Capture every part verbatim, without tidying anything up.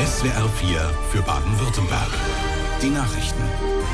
S W R vier für Baden-Württemberg. Die Nachrichten.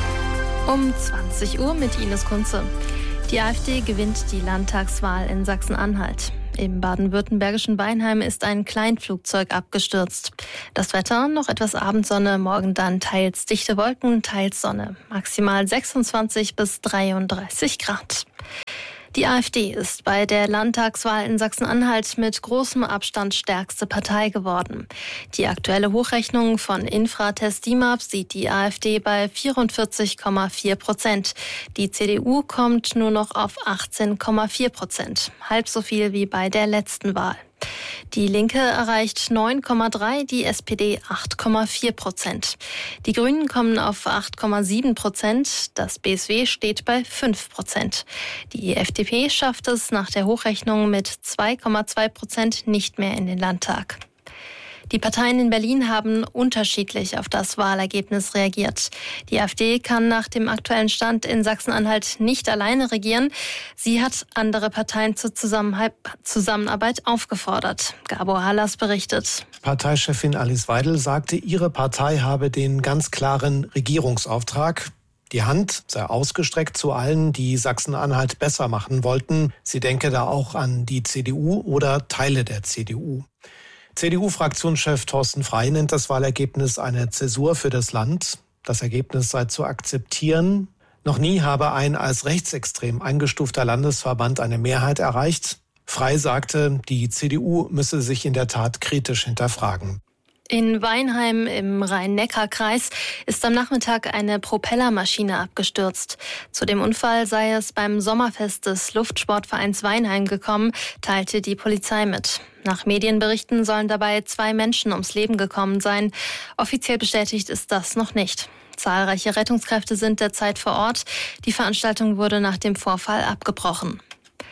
Um zwanzig Uhr mit Ines Kunze. Die AfD gewinnt die Landtagswahl in Sachsen-Anhalt. Im baden-württembergischen Weinheim ist ein Kleinflugzeug abgestürzt. Das Wetter, noch etwas Abendsonne, morgen dann teils dichte Wolken, teils Sonne. Maximal sechsundzwanzig bis dreiunddreißig Grad. Die AfD ist bei der Landtagswahl in Sachsen-Anhalt mit großem Abstand stärkste Partei geworden. Die aktuelle Hochrechnung von Infratest D I M A P sieht die AfD bei vierundvierzig Komma vier Prozent. Die C D U kommt nur noch auf achtzehn Komma vier Prozent, halb so viel wie bei der letzten Wahl. Die Linke erreicht neun Komma drei, die S P D acht Komma vier Prozent. Die Grünen kommen auf acht Komma sieben Prozent, das B S W steht bei fünf Prozent. Die F D P schafft es nach der Hochrechnung mit zwei Komma zwei Prozent nicht mehr in den Landtag. Die Parteien in Berlin haben unterschiedlich auf das Wahlergebnis reagiert. Die AfD kann nach dem aktuellen Stand in Sachsen-Anhalt nicht alleine regieren. Sie hat andere Parteien zur Zusammenarbeit aufgefordert. Gabor Hallas berichtet. Parteichefin Alice Weidel sagte, ihre Partei habe den ganz klaren Regierungsauftrag. Die Hand sei ausgestreckt zu allen, die Sachsen-Anhalt besser machen wollten. Sie denke da auch an die C D U oder Teile der C D U. C D U-Fraktionschef Thorsten Frey nennt das Wahlergebnis eine Zäsur für das Land. Das Ergebnis sei zu akzeptieren. Noch nie habe ein als rechtsextrem eingestufter Landesverband eine Mehrheit erreicht. Frey sagte, die C D U müsse sich in der Tat kritisch hinterfragen. In Weinheim im Rhein-Neckar-Kreis ist am Nachmittag eine Propellermaschine abgestürzt. Zu dem Unfall sei es beim Sommerfest des Luftsportvereins Weinheim gekommen, teilte die Polizei mit. Nach Medienberichten sollen dabei zwei Menschen ums Leben gekommen sein. Offiziell bestätigt ist das noch nicht. Zahlreiche Rettungskräfte sind derzeit vor Ort. Die Veranstaltung wurde nach dem Vorfall abgebrochen.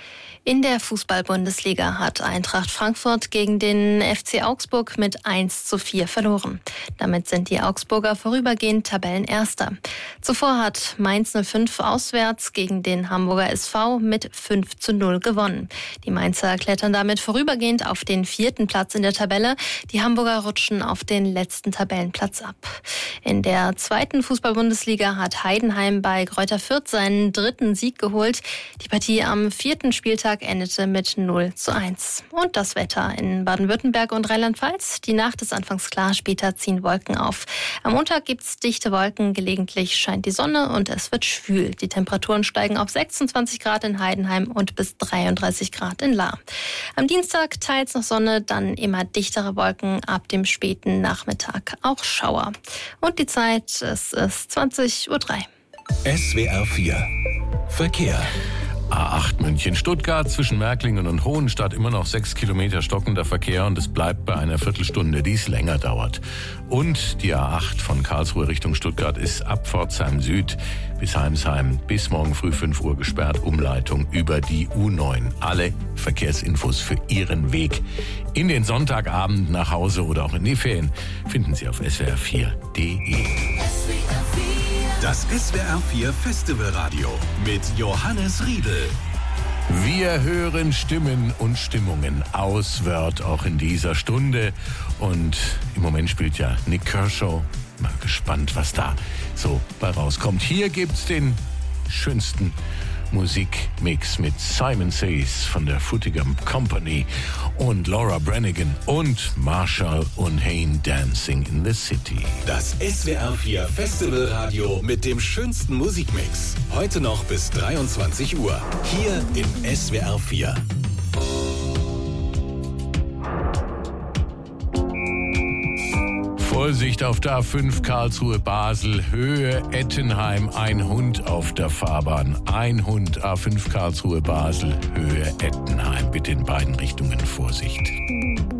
In der Fußball-Bundesliga hat Eintracht Frankfurt gegen den F C Augsburg mit eins zu vier verloren. Damit sind die Augsburger vorübergehend Tabellenerster. Zuvor hat Mainz null fünf auswärts gegen den Hamburger S V mit fünf zu null gewonnen. Die Mainzer klettern damit vorübergehend auf den vierten Platz in der Tabelle. Die Hamburger rutschen auf den letzten Tabellenplatz ab. In der zweiten Fußball-Bundesliga hat Heidenheim bei Greuther Fürth seinen dritten Sieg geholt. Die Partie am vierten Spieltag endete mit null zu eins. Und das Wetter in Baden-Württemberg und Rheinland-Pfalz. Die Nacht ist anfangs klar, später ziehen Wolken auf. Am Montag gibt es dichte Wolken, gelegentlich scheint die Sonne und es wird schwül. Die Temperaturen steigen auf sechsundzwanzig Grad in Heidenheim und bis dreiunddreißig Grad in Lahr. Am Dienstag teils noch Sonne, dann immer dichtere Wolken, ab dem späten Nachmittag auch Schauer. Und die Zeit, es ist zwanzig Uhr drei. S W R vier Verkehr. A acht München-Stuttgart zwischen Märklingen und Hohenstadt immer noch sechs Kilometer stockender Verkehr und es bleibt bei einer Viertelstunde, die es länger dauert. Und die A acht von Karlsruhe Richtung Stuttgart ist ab Pforzheim Süd bis Heimsheim bis morgen früh fünf Uhr gesperrt. Umleitung über die U neun. Alle Verkehrsinfos für Ihren Weg in den Sonntagabend nach Hause oder auch in die Ferien finden Sie auf S W R vier Punkt de. Das S W R vier Festivalradio mit Johannes Riedel. Wir hören Stimmen und Stimmungen aus Wörth auch in dieser Stunde. Und im Moment spielt ja Nik Kershaw. Mal gespannt, was da so bei rauskommt. Hier gibt's den schönsten Musikmix mit Simon Says von der Footigam Company und Laura Branigan und Marshall und Hayne Dancing in the City. Das S W R vier Festivalradio mit dem schönsten Musikmix. Heute noch bis dreiundzwanzig Uhr. Hier im S W R vier. Vorsicht auf der A fünf Karlsruhe-Basel, Höhe Ettenheim, ein Hund auf der Fahrbahn. Ein Hund, A fünf Karlsruhe-Basel, Höhe Ettenheim. Bitte in beiden Richtungen Vorsicht.